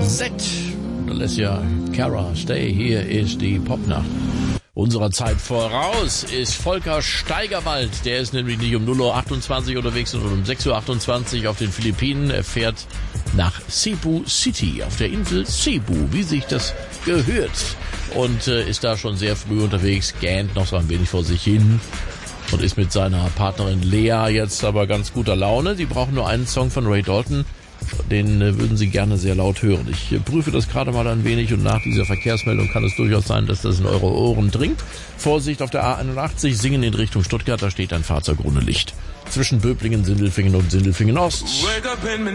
Z. Alessia Cara, Stay. Hier ist die Popnacht. Unserer Zeit voraus ist Volker Steigerwald. Der ist nämlich nicht um 0:28 Uhr unterwegs, sondern um 6:28 Uhr auf den Philippinen. Er fährt nach Cebu City, auf der Insel Cebu, wie sich das gehört. Und ist da schon sehr früh unterwegs, gähnt noch so ein wenig vor sich hin. Und ist mit seiner Partnerin Lea jetzt aber ganz guter Laune. Sie brauchen nur einen Song von Ray Dalton. Den würden Sie gerne sehr laut hören. Ich prüfe das gerade mal ein wenig und nach dieser Verkehrsmeldung kann es durchaus sein, dass das in eure Ohren dringt. Vorsicht auf der A81, Singen in Richtung Stuttgart, da steht ein Fahrzeug ohne Licht. Zwischen Böblingen, Sindelfingen und Sindelfingen Ost.